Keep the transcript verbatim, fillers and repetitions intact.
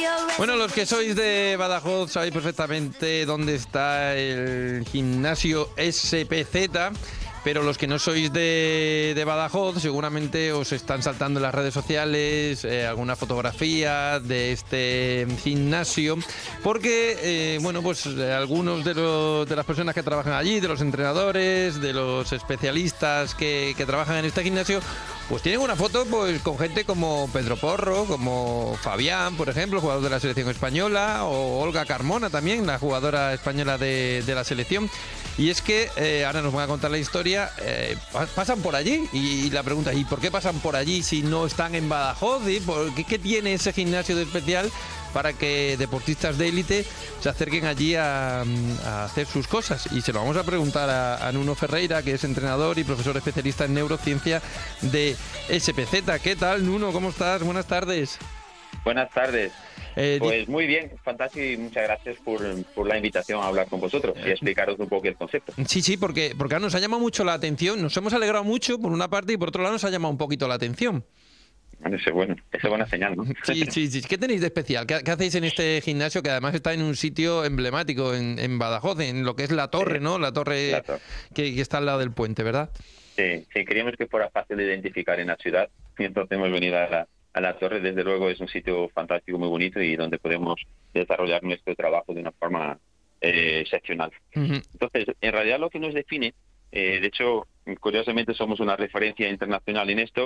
Bueno, los que sois de Badajoz sabéis perfectamente dónde está el gimnasio S P Z, pero los que no sois de, de Badajoz seguramente os están saltando en las redes sociales eh, alguna fotografía de este gimnasio, porque, eh, bueno, pues eh, algunos de, los, de las personas que trabajan allí, de los entrenadores, de los especialistas que, que trabajan en este gimnasio, pues tienen una foto pues con gente como Pedro Porro, como Fabián, por ejemplo, jugador de la selección española, o Olga Carmona también, la jugadora española de, de la selección. Y es que, eh, ahora nos van a contar la historia, eh, pasan por allí, y, y la pregunta, ¿y por qué pasan por allí si no están en Badajoz? ¿Y por qué, qué tiene ese gimnasio de especial para que deportistas de élite se acerquen allí a, a hacer sus cosas? Y se lo vamos a preguntar a, a Nuno Ferreira, que es entrenador y profesor especialista en neurociencia de S P Z. ¿Qué tal, Nuno? ¿Cómo estás? Buenas tardes. Buenas tardes. Eh, pues muy bien, fantástico, y muchas gracias por, por la invitación a hablar con vosotros y explicaros un poco el concepto. Sí, sí, porque, porque nos ha llamado mucho la atención, nos hemos alegrado mucho por una parte y por otro lado nos ha llamado un poquito la atención. Bueno, eso es bueno, eso es buena señal, ¿no? Sí, sí, sí. ¿Qué tenéis de especial? ¿Qué, qué hacéis en este gimnasio que además está en un sitio emblemático en, en Badajoz, en lo que es la torre, Sí, ¿no? La torre, la torre. Que, que está al lado del puente, ¿verdad? Sí, sí, queríamos que fuera fácil de identificar en la ciudad y entonces hemos venido a la, a la torre. Desde luego es un sitio fantástico, muy bonito y donde podemos desarrollar nuestro trabajo de una forma eh, excepcional. Uh-huh. Entonces, en realidad lo que nos define, eh, de hecho, curiosamente somos una referencia internacional en esto,